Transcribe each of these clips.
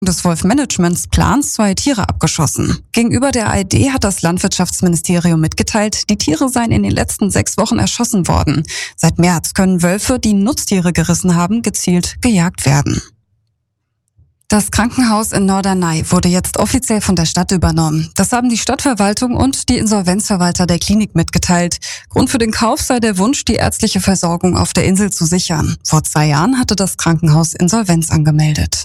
des Wolf-Managements-Plans 2 Tiere abgeschossen. Gegenüber der ARD hat das Landwirtschaftsministerium mitgeteilt, die Tiere seien in den letzten 6 Wochen erschossen worden. Seit März können Wölfe, die Nutztiere gerissen haben, gezielt gejagt werden. Das Krankenhaus in Norderney wurde jetzt offiziell von der Stadt übernommen. Das haben die Stadtverwaltung und die Insolvenzverwalter der Klinik mitgeteilt. Grund für den Kauf sei der Wunsch, die ärztliche Versorgung auf der Insel zu sichern. Vor 2 Jahren hatte das Krankenhaus Insolvenz angemeldet.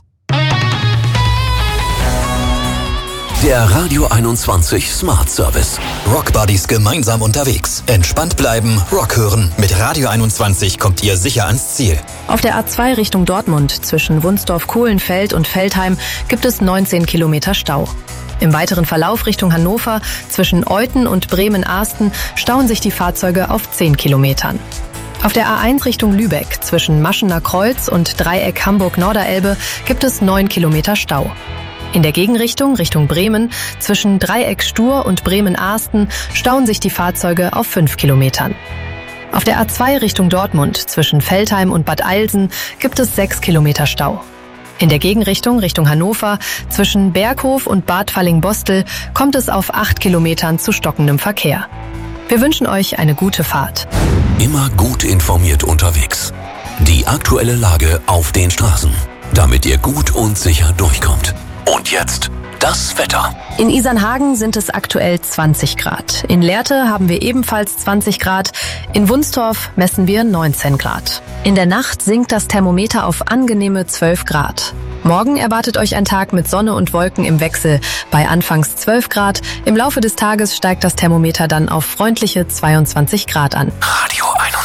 Der Radio 21 Smart Service. Rockbuddies gemeinsam unterwegs. Entspannt bleiben, Rock hören. Mit Radio 21 kommt ihr sicher ans Ziel. Auf der A2 Richtung Dortmund zwischen Wunsdorf-Kohlenfeld und Veltheim gibt es 19 Kilometer Stau. Im weiteren Verlauf Richtung Hannover zwischen Euthen und Bremen-Arsten stauen sich die Fahrzeuge auf 10 Kilometern. Auf der A1 Richtung Lübeck zwischen Maschener Kreuz und Dreieck Hamburg-Norderelbe gibt es 9 Kilometer Stau. In der Gegenrichtung Richtung Bremen zwischen Dreieck Stur und Bremen-Arsten stauen sich die Fahrzeuge auf 5 Kilometern. Auf der A2 Richtung Dortmund zwischen Veltheim und Bad Eilsen gibt es 6 Kilometer Stau. In der Gegenrichtung Richtung Hannover zwischen Berghof und Bad Fallingbostel kommt es auf 8 Kilometern zu stockendem Verkehr. Wir wünschen euch eine gute Fahrt. Immer gut informiert unterwegs. Die aktuelle Lage auf den Straßen, damit ihr gut und sicher durchkommt. Und jetzt das Wetter. In Isernhagen sind es aktuell 20 Grad. In Lehrte haben wir ebenfalls 20 Grad. In Wunstorf messen wir 19 Grad. In der Nacht sinkt das Thermometer auf angenehme 12 Grad. Morgen erwartet euch ein Tag mit Sonne und Wolken im Wechsel bei anfangs 12 Grad. Im Laufe des Tages steigt das Thermometer dann auf freundliche 22 Grad an. Radio 21.